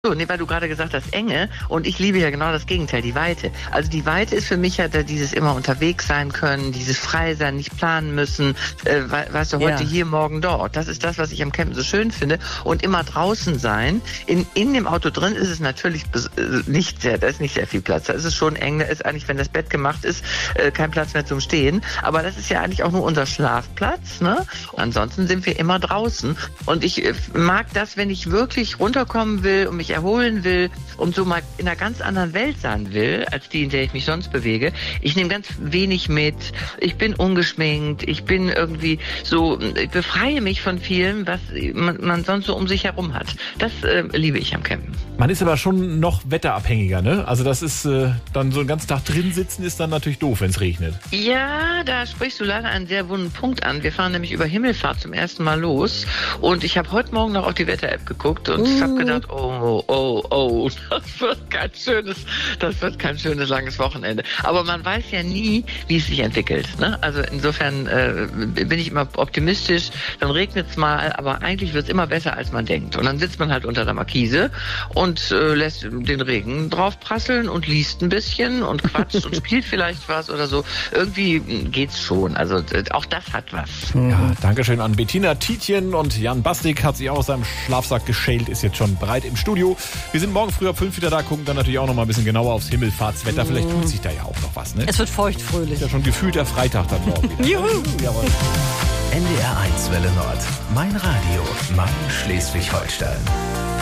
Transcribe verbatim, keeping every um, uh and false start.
So, nee, weil du gerade gesagt hast, Enge, und ich liebe ja genau das Gegenteil, die Weite. Also die Weite ist für mich ja da dieses immer unterwegs sein können, dieses frei sein, nicht planen müssen, äh, weißt du, heute ja. hier, morgen dort. Das ist das, was ich am Campen so schön finde. Und immer draußen sein. In, in dem Auto drin ist es natürlich nicht sehr, da ist nicht sehr viel Platz. Da ist es schon eng, da ist eigentlich, wenn das Bett gemacht ist, äh, kein Platz mehr zum Stehen. Aber das ist ja eigentlich auch nur unser Schlafplatz, ne? Ansonsten sind wir immer draußen. Und ich äh, mag das, wenn ich wirklich runterkommen will und mich erholen will und so mal in einer ganz anderen Welt sein will, als die, in der ich mich sonst bewege. Ich nehme ganz wenig mit. Ich bin ungeschminkt. Ich bin irgendwie so, ich befreie mich von vielem, was man, man sonst so um sich herum hat. Das äh, liebe ich am Campen. Man ist aber schon noch wetterabhängiger, ne? Also das ist äh, dann so einen ganzen Tag drin sitzen ist dann natürlich doof, wenn es regnet. Ja, da sprichst du leider einen sehr wunden Punkt an. Wir fahren nämlich über Himmelfahrt zum ersten Mal los und ich habe heute Morgen noch auf die Wetter-App geguckt und ich uh. habe gedacht, oh, oh, oh, das wird kein schönes, das wird kein schönes langes Wochenende. Aber man weiß ja nie, wie es sich entwickelt, ne? Also insofern äh, bin ich immer optimistisch. Dann regnet es mal, aber eigentlich wird es immer besser, als man denkt. Und dann sitzt man halt unter der Markise und äh, lässt den Regen drauf prasseln und liest ein bisschen und quatscht und spielt vielleicht was oder so. Irgendwie geht's schon. Also äh, auch das hat was. Ja, Dankeschön an Bettina Tietjen und Jan Bastik hat sich auch aus seinem Schlafsack geschält, ist jetzt schon bereit im Studio. Wir sind morgen früh ab fünf wieder da, gucken dann natürlich auch noch mal ein bisschen genauer aufs Himmelfahrtswetter. Vielleicht tut sich da ja auch noch was, ne? Es wird feuchtfröhlich. Ist ja schon gefühlter Freitag dann morgen wieder. Juhu! Jawohl. N D R eins Welle Nord. Mein Radio. Mein Schleswig-Holstein.